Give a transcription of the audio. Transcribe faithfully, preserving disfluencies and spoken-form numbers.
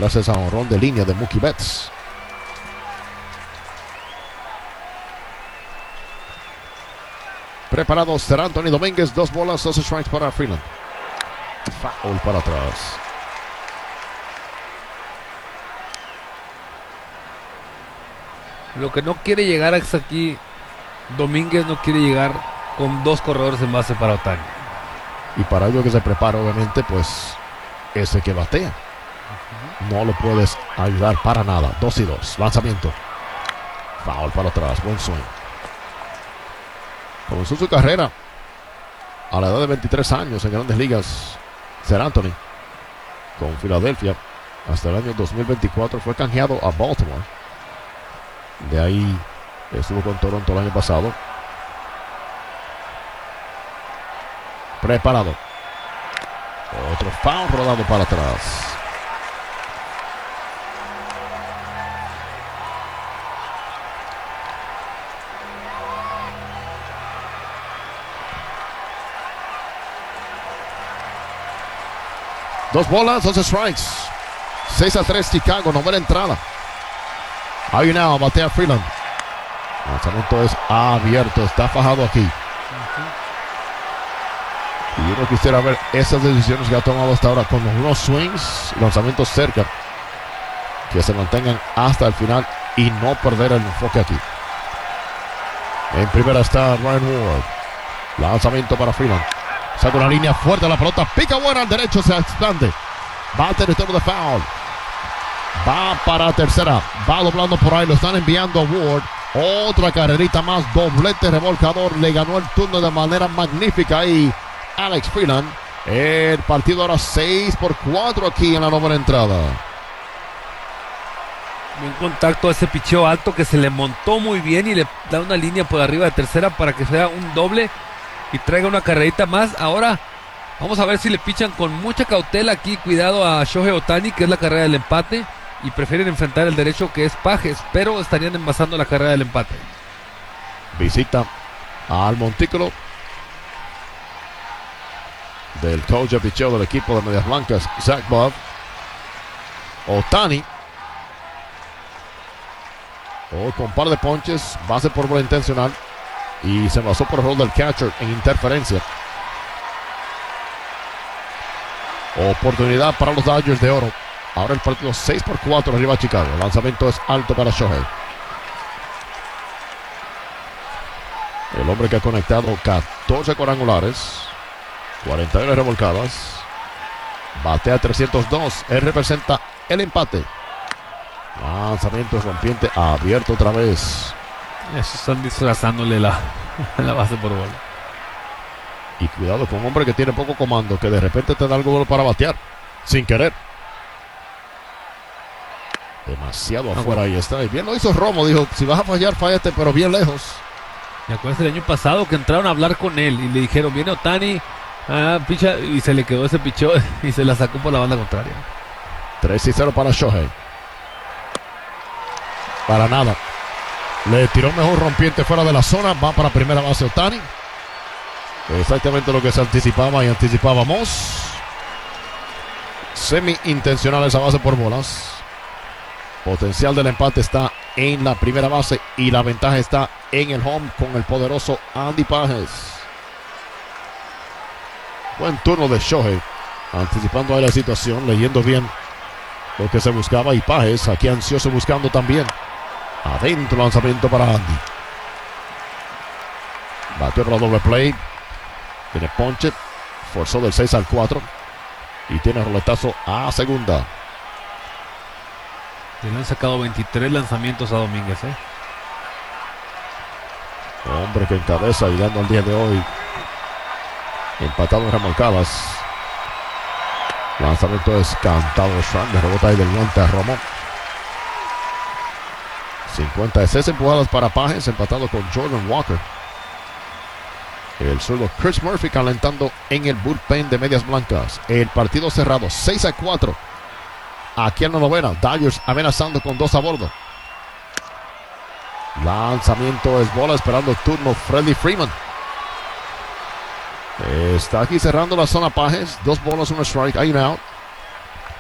gracias a un honrón de línea de Mookie Betts. Preparados, será Anthony Domínguez. Dos bolas, dos strikes para Freeland. Foul para atrás. Lo que no quiere llegar es aquí. Domínguez no quiere llegar con dos corredores en base para Ohtani. Y para ello que se prepara, obviamente, pues ese que batea. No lo puedes ayudar para nada. Dos y dos. Lanzamiento. Foul para atrás. Buen swing. Comenzó su carrera a la edad de veintitrés años en Grandes Ligas. Ser Anthony con Filadelfia hasta el año dos mil veinticuatro. Fue canjeado a Baltimore. De ahí estuvo con Toronto el año pasado. Preparado. Otro foul rodado para atrás. Dos bolas, dos strikes. seis a tres Chicago, novena entrada. Ahí now, batea Freeland. El lanzamiento es abierto, está fajado aquí. Y uno quisiera ver esas decisiones que ha tomado hasta ahora con unos swings, lanzamientos cerca, que se mantengan hasta el final y no perder el enfoque aquí. En primera está Ryan Ward. Lanzamiento para Freeland. Saca una línea fuerte a la pelota. Pica buena al derecho. Se expande. Va al territorio de foul. Va para tercera. Va doblando por ahí. Lo están enviando a Ward. Otra carrerita más. Doblete revolcador. Le ganó el turno de manera magnífica ahí Alex Freeland. El partido ahora seis por cuatro aquí en la novena entrada. Buen contacto a ese picheo alto que se le montó muy bien y le da una línea por arriba de tercera para que sea un doble y traiga una carrerita más. Ahora vamos a ver si le pichan con mucha cautela aquí. Cuidado a Shohei Ohtani, que es la carrera del empate, y prefieren enfrentar el derecho, que es Pages, pero estarían envasando la carrera del empate. Visita al montículo del coach de picheo del equipo de Medias Blancas, Zach Bob. Ohtani hoy con un par de ponches, base por bola intencional, y se basó por el rol del catcher en interferencia. Oportunidad para los Dodgers de oro. Ahora el partido seis por cuatro arriba a Chicago. El lanzamiento es alto para Shohei. El hombre que ha conectado catorce cuadrangulares, cuarenta y uno revolcadas, batea trescientos dos. Él representa el empate. Lanzamiento rompiente abierto otra vez. Eso están disfrazándole la, la base por bola. Y cuidado con un hombre que tiene poco comando, que de repente te da algo para batear sin querer. Demasiado Ah, afuera, bueno. ahí está. Y bien lo hizo Romo, dijo, si vas a fallar, fállate, pero bien lejos. ¿Te acuerdas el año pasado que entraron a hablar con él y le dijeron, viene Ohtani, ah, picha, y se le quedó ese pichó y se la sacó por la banda contraria? tres y cero para Shohei. Para nada. Le tiró mejor rompiente fuera de la zona. Va para primera base Ohtani. Exactamente lo que se anticipaba y anticipábamos. Semi intencional esa base por bolas. Potencial del empate está en la primera base y la ventaja está en el home con el poderoso Andy Pages. Buen turno de Shohei, anticipando ahí la situación, leyendo bien lo que se buscaba, y Pages aquí ansioso buscando también. Adentro, lanzamiento para Andy. Batió para doble play. Tiene ponche. Forzó del seis al cuatro. Y tiene roletazo a segunda. Le han sacado veintitrés lanzamientos a Domínguez, ¿eh? Hombre que encabeza llegando al día de hoy. Empatado en remolcadas. Lanzamiento es cantado. Strand, rebota ahí del guante a Romo. cincuenta y seis empujadas para Pages, empatado con Jordan Walker. El zurdo Chris Murphy calentando en el bullpen de Medias Blancas. El partido cerrado, seis a cuatro. Aquí en la novena, Dodgers amenazando con dos a bordo. Lanzamiento es bola, esperando turno Freddie Freeman. Está aquí cerrando la zona Pages. Dos bolas, un strike, hay un out.